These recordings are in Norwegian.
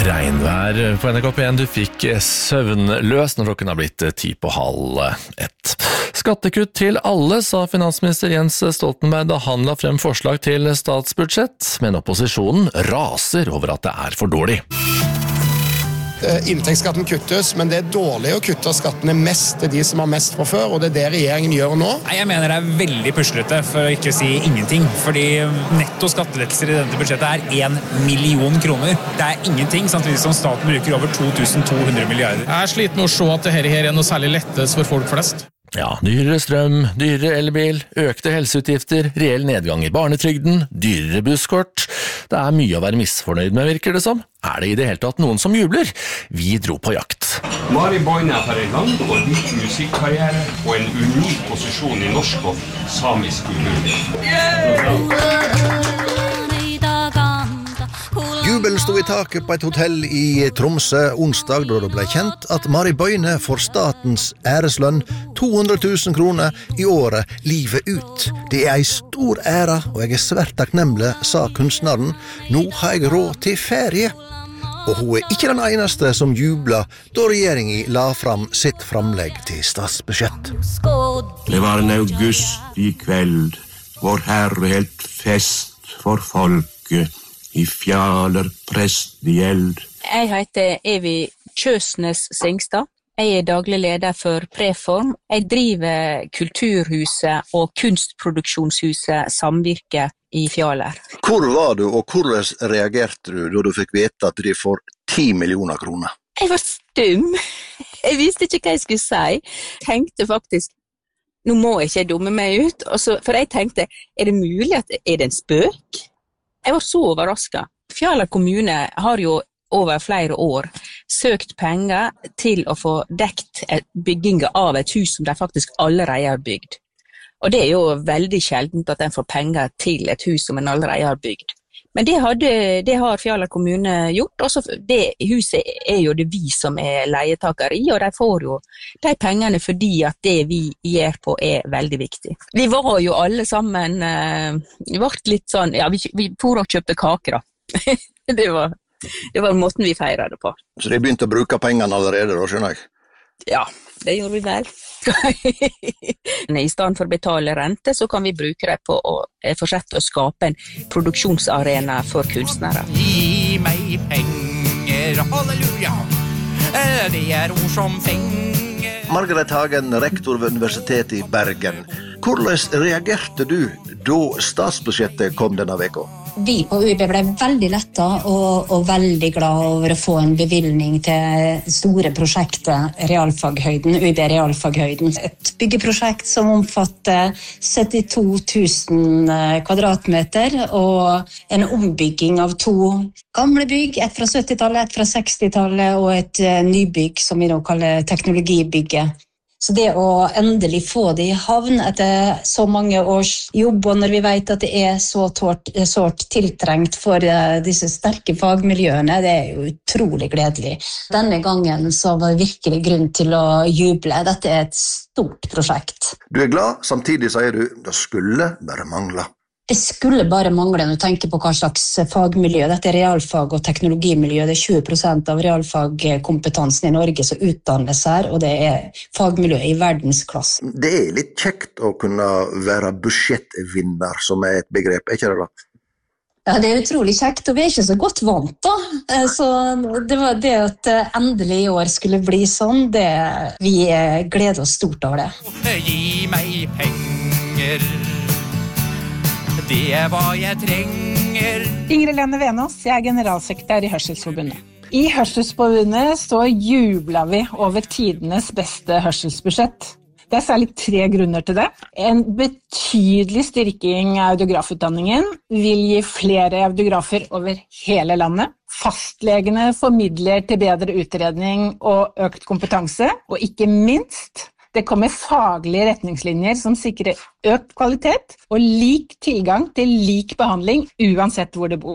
Regnvær på NRK1, du fikk søvnløs når klokken har blitt 10:30. Skattekutt til alle, sa finansminister Jens Stoltenberg da han la frem forslag til statsbudsjett, men opposisjonen raser over at det er for dårlig. Inntektsskatten kuttes, men det er dårlig å kutte skattene mest til de som har mest fra før, og det er det regjeringen gjør nå. Jeg mener det er veldig puslete, for å ikke si ingenting, fordi netto skattelettelser i dette budsjettet er 1 million kroner. Det er ingenting, samtidig som staten bruker over 2200 milliarder. Jeg sliter med å se at dette her er noe særlig lettest for folk flest. Ja, dyrere strøm, dyrere elbil, økte helseutgifter, reell nedgang i barnetrygden, dyrere busskort. Det er mye å være misfornøyd med, virker det som. Er det i det hele tatt noen som jubler? Vi dro på jakt. Mari Boine har en lang og rik musikkarriere og en unik posisjon i norsk og samisk kultur. Jubelen stod i taket på et hotell i Tromsø onsdag da det ble kjent at Mari Boine får statens æreslønn 200 000 kroner i året livet ut. Det er en stor ære, og jeg er svært takknemlig, sa kunstneren. Nå har jeg råd til ferie. Og hun er ikke den eneste som jubler da regjeringen la fram sitt framlegg til statsbudsjett. Det var en august i kveld, vår Herre helt fest for folket, i fjaler prest i eld. Jeg heter Evi Kjøsnes Singstad. Jeg er daglig leder for Preform. Jeg driver Kulturhuset og Kunstproduksjonshuset Samvirke i Fjaler. Hvor var du, og hvordan reagerte du da du fikk vite at de får 10 millioner kroner? Jeg var stum. Jeg visste ikke hva jeg skulle si. Jeg tenkte faktisk, nå må jeg ikke dumme meg ut. For jeg tenkte, er det mulig at er det en spøk? Jeg var så overrasket. Fjaler kommune har jo over flere år søkt penger til å få dekt byggingen av et hus som de faktisk allerede har bygd. Og det er jo veldig sjeldent at en får penger til et hus som en allerede har bygd. Men det har Fjaler kommune gjort. Også det huset er jo det vi som er leietaker i, og de får jo de pengene fordi at det vi gjør på er veldig viktig. Vi var jo alle sammen, vi ble litt sånn, ja, vi for og kjøpte kaker da. det var måten vi feiret det på. Så de begynte å bruke pengene allerede, da skjønner jeg? Ja, det gjorde vi vel. I stedet for å betale rente, så kan vi bruke det på å fortsette å skape en produksjonsarena for kunstnere. Gi meg penger, halleluja, det er ord som fenger. Margaret Hagen, rektor ved Universitetet i Bergen. Hvordan reagerte du da statsbudsjettet kom denne veka? Vi på UiB ble veldig lettet og veldig glad over å få en bevilgning til store prosjektet Realfaghøyden, UiB Realfaghøyden. Et byggeprosjekt som omfatter 72 000 kvadratmeter og en ombygging av 2 gamle bygg, et fra 70-tallet, et fra 60-tallet og et nybygg som vi nå kaller teknologibygget. Så det å endelig få det i havn etter så mange års jobb, og når vi vet at det er så sårt tiltrengt for disse sterke fagmiljøene, det er jo utrolig gledelig. Denne gangen så var det virkelig grunn til å juble. Dette er et stort prosjekt. Du er glad, samtidig sier du, det skulle bare mangle. Det skulle bare mangle når du tenker på hva slags fagmiljø. Dette er realfag- og teknologimiljø. Det er 20% av realfagkompetansen i Norge som utdannes her, og det er fagmiljø i verdensklasse. Det er litt kjekt å kunne være budsjettvinner, som er et begrep, er ikke det da? Ja, det er utrolig kjekt, og vi er ikke så godt vant da. Så det var det at endelig i år skulle bli sånn, vi gleder oss stort over det. Gi meg penger, det er hva jeg trenger. Ingrid Lene Venås, jeg er generalsekretær i Hørselsforbundet. I Hørselsforbundet så jubler vi over tidenes beste hørselsbudsjett. Det er særlig 3 grunner til det. En betydelig styrking av audiografutdanningen vil gi flere audiografer over hele landet. Fastlegene formidler til bedre utredning og økt kompetanse, og ikke minst det kommer faglige retningslinjer som sikrer økt kvalitet og lik tilgang til lik behandling uansett hvor det bor.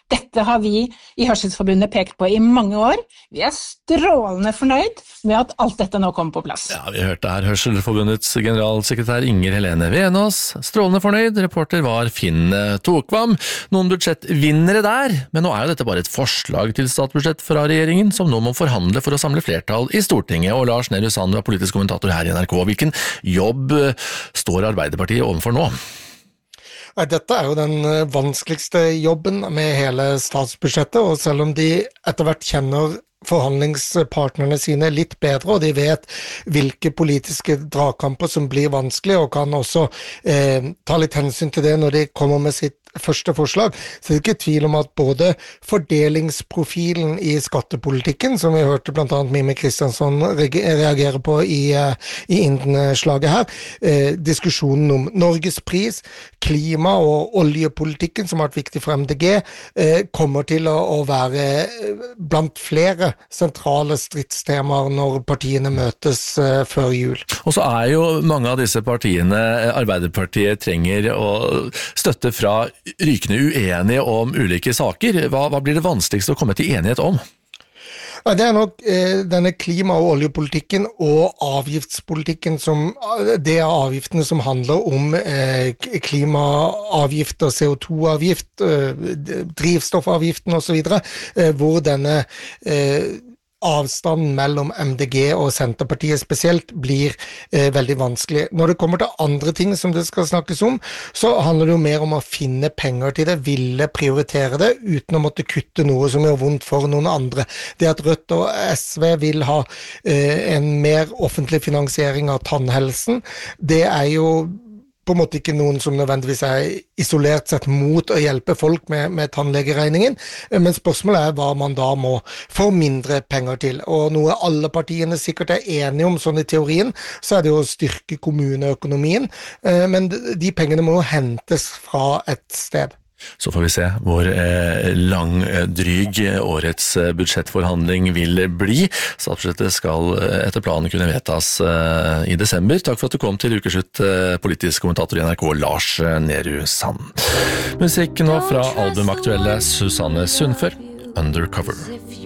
Dette har vi i Hørselsforbundet pekt på i mange år. Vi strålende fornøyd med at alt dette nå kommer på plass. Ja, vi hørte her Hørselsforbundets generalsekretær Inger Helene Venås. Strålende fornøyd, reporter var Finn Tokvam. Noen budsjettvinnere der, men nå jo dette bare et forslag til statsbudsjett fra regjeringen, som nå må forhandle for å samle flertall i Stortinget. Og Lars Nehru Sand, politisk kommentator her i NRK. Hvilken jobb står Arbeiderpartiet overfor nå? Dette jo den vanskeligste jobben med hele statsbudsjettet, og selv om de etter hvert kjenner forhandlingspartnerne sine litt bedre, og de vet hvilke politiske dragkamper som blir vanskelig, og kan også ta litt hensyn til det når de kommer med sitt første forslag, så det ikke tvil om at både fordelingsprofilen i skattepolitikken, som vi hørte blant annet Mime Kristiansson reagere på i innslaget her, diskusjonen om Norges pris, klima og oljepolitikken, som har vært viktig for MDG, kommer til å være blant flere sentrale stridstemaer når partiene møtes før jul. Og så jo mange av disse partiene, Arbeiderpartiet trenger å støtte fra rykende uenige om ulike saker. Hva blir det vanskeligste å komme til enighet om? Det nok denne klima- og oljepolitikken og avgiftspolitikken, det avgiftene som handler om klimaavgifter, CO2-avgift, drivstoffavgiften og så videre, hvor denne avstanden mellom MDG og Senterpartiet spesielt blir veldig vanskelig. Når det kommer til andre ting som det skal snakkes om, så handler det jo mer om å finne penger til det, ville prioritere det, uten å måtte kutte noe som gjør vondt for noen andre. Det at Rødt og SV vil ha en mer offentlig finansiering av tannhelsen, det jo på en måte ikke noen som nødvendigvis isolert sett mot å hjelpe folk med tannlegeregningen, men spørsmålet hva man da må få mindre penger til. Og noe alle partiene sikkert enige om sånn i teorien, så det jo å styrke kommuneøkonomien, men de pengene må jo hentes fra et sted. Så får vi se hvor dryg årets budsjettforhandling vil bli. Statsbudsjettet skal etter planen kunne vedtas i desember. Takk for at du kom til Ukeslutt, politisk kommentator i NRK, Lars Nehru Sand. Musikk nå fra albumaktuelle Susanne Sundfør, Undercover.